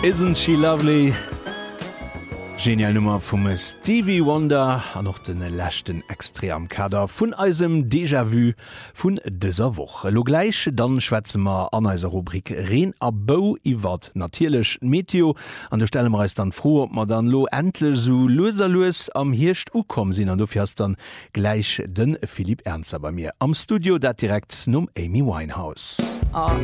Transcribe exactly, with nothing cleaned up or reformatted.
Isn't she lovely? Genial Nummer vum Stevie Wonder an noch den lächten extrem Kader vun eisem Déjà-vu vun dëser woch. Lo gleich dann schwätzemer an eiser Rubrik Reen a Bau iwwer natierlech Meteo an der Stelle meist dann froh, ob man dann lo entle so loser loes am Hircht ukom sinn an du fährst dann gleich den Philipp Ernster bei mir am Studio dat direkt num Amy Winehouse. Oh,